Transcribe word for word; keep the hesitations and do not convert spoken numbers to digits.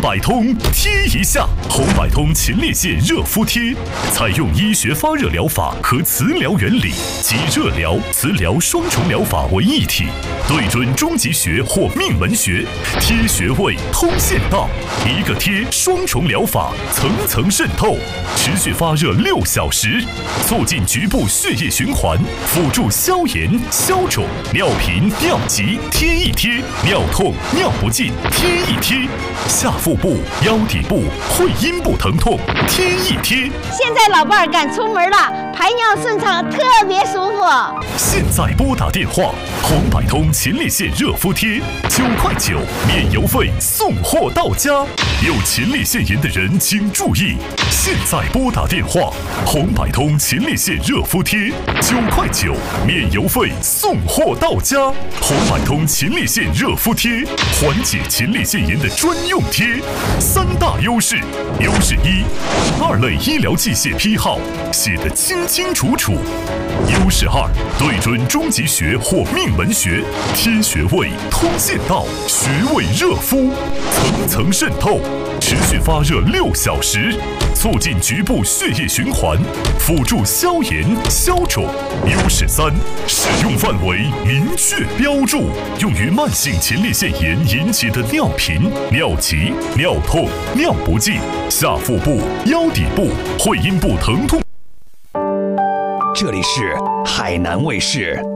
百通贴一下，红百通前列腺热敷贴，采用医学发热疗法和磁疗原理，集热疗、磁疗双重疗法为一体，对准中极穴或命门穴，贴穴位通线道，一个贴双重疗法，层层渗透，持续发热六小时，促进局部血液循环，辅助消炎、消肿、尿频、尿急贴一贴，尿痛、尿不尽贴一贴，下腹部、腰底部、会阴部疼痛贴一贴。 现在老伴儿敢出门了，排尿顺畅，特别舒服。 现在拨打电话，红百通前列腺热敷贴，九块九，免邮费送货到家。有前列腺炎的人请注意，现在拨打电话，红百通前列腺热敷贴，九块九，免邮费送货到家。红百通前列腺热敷贴，缓解前列腺炎的专用贴，三大优势。优势一，二类医疗器械批号写得清清楚楚。优势二，对准中极穴或命门穴，贴穴位通线道，穴位热敷，层层渗透，持续发热六小时，促进局部血液循环，辅助消炎、消肿。优势三，使用范围明确标注，用于慢性前列腺炎引起的尿频、尿急、尿痛、尿不尽、下腹部、腰底部、会阴部疼痛。 这里是海南卫视。